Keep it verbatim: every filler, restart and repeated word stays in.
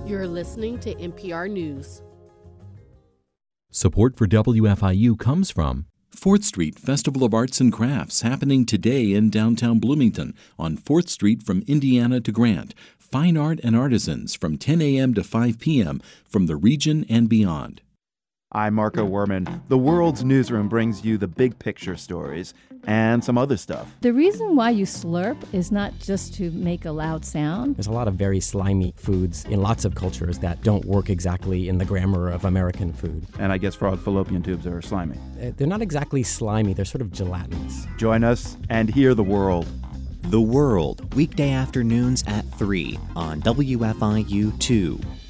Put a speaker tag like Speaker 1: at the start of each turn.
Speaker 1: You're listening to N P R News.
Speaker 2: Support for W F I U comes from
Speaker 3: fourth Street Festival of Arts and Crafts happening today in downtown Bloomington on fourth Street from Indiana to Grant. Fine art and artisans from ten a.m. to five p.m. from the region and beyond.
Speaker 4: I'm Marco Werman. The World's Newsroom brings you the big picture stories and some other stuff.
Speaker 5: The reason why you slurp is not just to make a loud sound.
Speaker 6: There's a lot of very slimy foods in lots of cultures that don't work exactly in the grammar of American food.
Speaker 4: And I guess frog fallopian tubes are slimy.
Speaker 6: They're not exactly slimy, they're sort of gelatinous.
Speaker 4: Join us and hear the world.
Speaker 7: The World, weekday afternoons at three on W F I U two.